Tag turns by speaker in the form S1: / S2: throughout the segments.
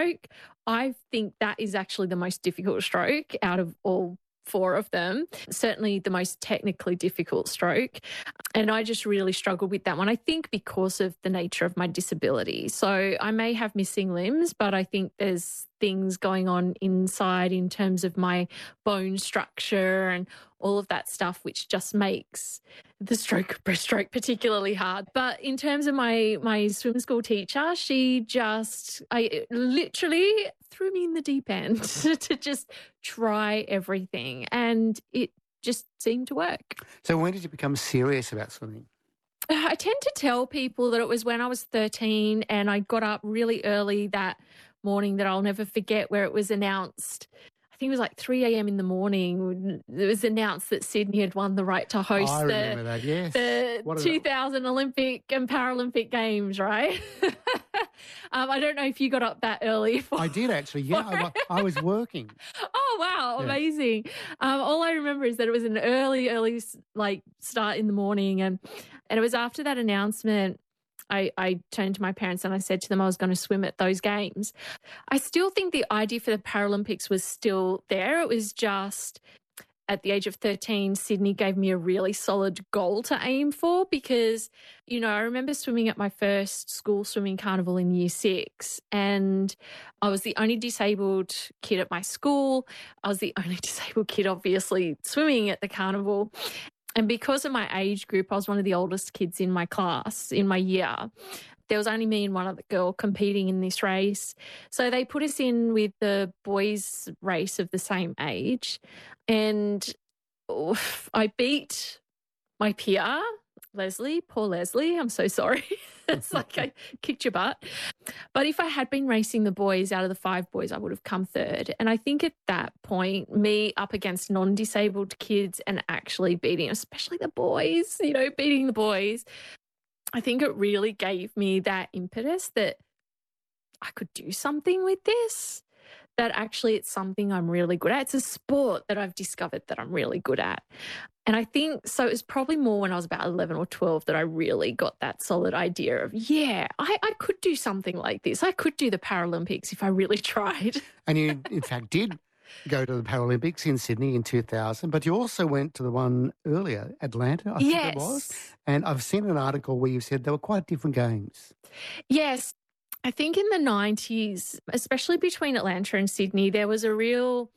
S1: breaststroke. I think that is actually the most difficult stroke out of all four of them, certainly the most technically difficult stroke. And I just really struggled with that one, I think because of the nature of my disability. So I may have missing limbs, but I think there's things going on inside in terms of my bone structure and all of that stuff, which just makes the breaststroke particularly hard. But in terms of my swim school teacher, I literally threw me in the deep end to just try everything, and it just seemed to work.
S2: So when did you become serious about swimming?
S1: I tend to tell people that it was when I was 13 and I got up really early that morning that I'll never forget, where it was announced. I think it was like 3 a.m. in the morning. It was announced that Sydney had won the right to host the 2000 Olympic and Paralympic Games, right? I don't know if you got up that early.
S2: I did actually, yeah. I was working.
S1: Oh, wow, amazing. All I remember is that it was an early start in the morning, and it was after that announcement I turned to my parents and I said to them I was going to swim at those games. I still think the idea for the Paralympics was still there. It was just at the age of 13, Sydney gave me a really solid goal to aim for because, I remember swimming at my first school swimming carnival in year 6, and I was the only disabled kid at my school. I was the only disabled kid, obviously, swimming at the carnival. And because of my age group, I was one of the oldest kids in my class, in my year. There was only me and one other girl competing in this race. So they put us in with the boys' race of the same age. And I beat my peer, Leslie. Poor Leslie, I'm so sorry. It's like I kicked your butt. But if I had been racing the boys, out of the 5 boys, I would have come third. And I think at that point, me up against non-disabled kids and actually beating, especially the boys, beating the boys, I think it really gave me that impetus that I could do something with this, that actually it's something I'm really good at. It's a sport that I've discovered that I'm really good at. And I think, so it was probably more when I was about 11 or 12 that I really got that solid idea of, I could do something like this. I could do the Paralympics if I really tried.
S2: And you, in fact, did go to the Paralympics in Sydney in 2000, but you also went to the one earlier, Atlanta, I think it was. And I've seen an article where you said they were quite different games.
S1: Yes. I think in the 90s, especially between Atlanta and Sydney, there was a real,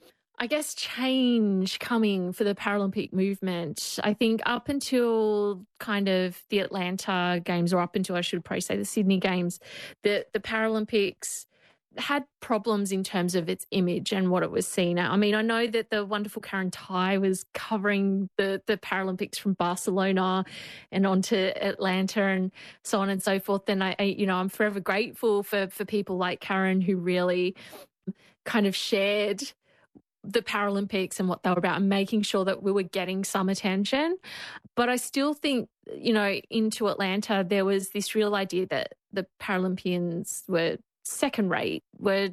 S1: change coming for the Paralympic movement. I think up until kind of the Atlanta Games, or up until, I should probably say, the Sydney Games, the Paralympics had problems in terms of its image and what it was seen at. I mean, I know that the wonderful Karen Tighe was covering the Paralympics from Barcelona and on to Atlanta and so on and so forth. And I'm forever grateful for people like Karen who really kind of shared the Paralympics and what they were about and making sure that we were getting some attention. But I still think, into Atlanta, there was this real idea that the Paralympians were second rate, were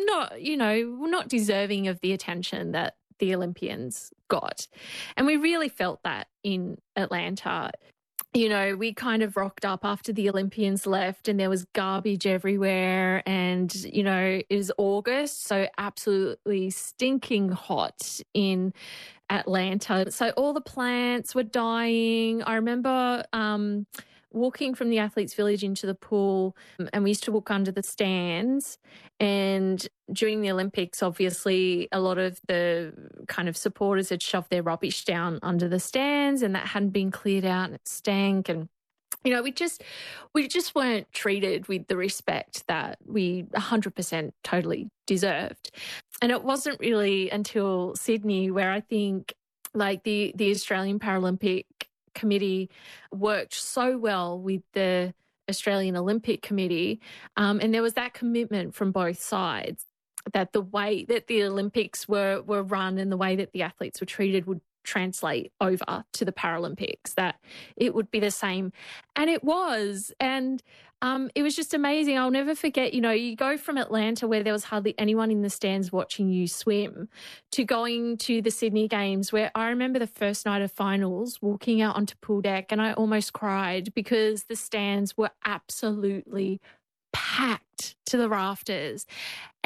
S1: not deserving of the attention that the Olympians got. And we really felt that in Atlanta. We kind of rocked up after the Olympians left and there was garbage everywhere, and, it was August, so absolutely stinking hot in Atlanta. So all the plants were dying. I remember walking from the Athletes Village into the pool, and we used to walk under the stands. And during the Olympics, obviously, a lot of the kind of supporters had shoved their rubbish down under the stands, and that hadn't been cleared out, and it stank. And we just weren't treated with the respect that we 100% totally deserved. And it wasn't really until Sydney where I think, like, the Australian Paralympic Committee worked so well with the Australian Olympic Committee, and there was that commitment from both sides that the way that the Olympics were run and the way that the athletes were treated would translate over to the Paralympics, that it would be the same. And it was. And it was just amazing. I'll never forget, you go from Atlanta, where there was hardly anyone in the stands watching you swim, to going to the Sydney Games, where I remember the first night of finals walking out onto pool deck and I almost cried because the stands were absolutely packed to the rafters.